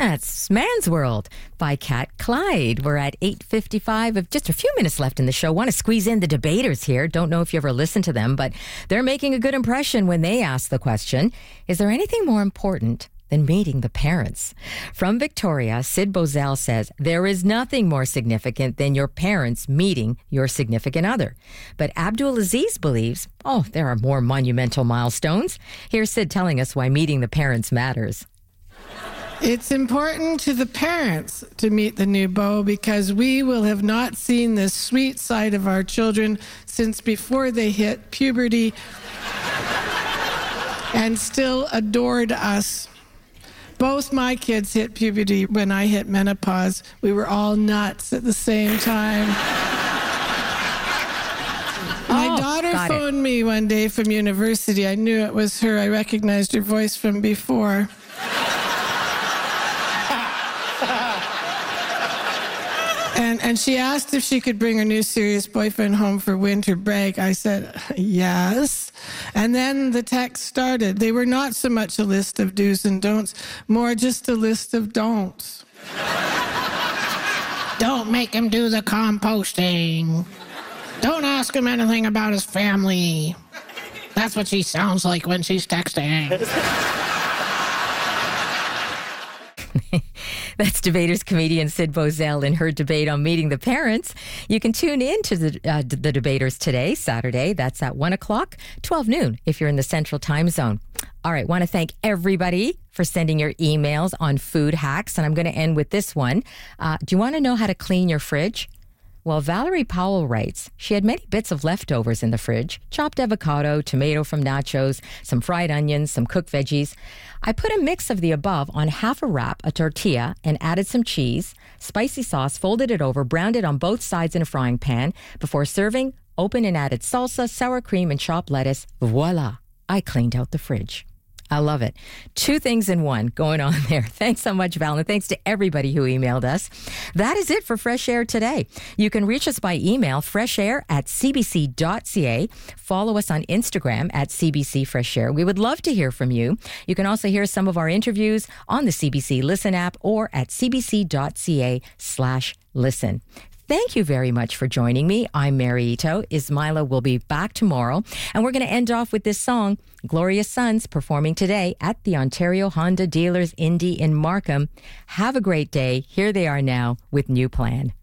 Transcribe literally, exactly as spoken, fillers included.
That's Man's World by Cat Clyde. We're at eight fifty-five, of just a few minutes left in the show. Want to squeeze in the debaters here. Don't know if you ever listened to them, but they're making a good impression when they ask the question, is there anything more important than meeting the parents? From Victoria, Sid Bozell says, there is nothing more significant than your parents meeting your significant other. But Abdul Aziz believes, oh, there are more monumental milestones. Here's Sid telling us why meeting the parents matters. It's important to the parents to meet the new beau because we will have not seen this sweet side of our children since before they hit puberty and still adored us. Both my kids hit puberty when I hit menopause. We were all nuts at the same time. My oh, daughter phoned it. me one day from university. I knew it was her. I recognized her voice from before. And, and she asked if she could bring her new serious boyfriend home for winter break. I said, yes. And then the text started. They were not so much a list of do's and don'ts, more just a list of don'ts. Don't make him do the composting. Don't ask him anything about his family. That's what she sounds like when she's texting. That's debaters comedian Sid Bozell in her debate on meeting the parents. You can tune in to the, uh, the debaters today, Saturday. That's at one o'clock, twelve noon, if you're in the Central Time Zone. All right, want to thank everybody for sending your emails on food hacks. And I'm going to end with this one. Uh, do you want to know how to clean your fridge? Well, Valerie Powell writes, she had many bits of leftovers in the fridge, chopped avocado, tomato from nachos, some fried onions, some cooked veggies. I put a mix of the above on half a wrap, a tortilla, and added some cheese, spicy sauce, folded it over, browned it on both sides in a frying pan. Before serving, opened and added salsa, sour cream, and chopped lettuce. Voila, I cleaned out the fridge. I love it. Two things in one going on there. Thanks so much, Val, and thanks to everybody who emailed us. That is it for Fresh Air today. You can reach us by email, freshair at c b c dot c a. Follow us on Instagram at C B C Fresh Air. We would love to hear from you. You can also hear some of our interviews on the C B C Listen app or at c b c dot c a slash listen. Thank you very much for joining me. I'm Mary Ito. Ismaila will be back tomorrow. And we're going to end off with this song, Glorious Sons, performing today at the Ontario Honda Dealers Indy in Markham. Have a great day. Here they are now with New Plan.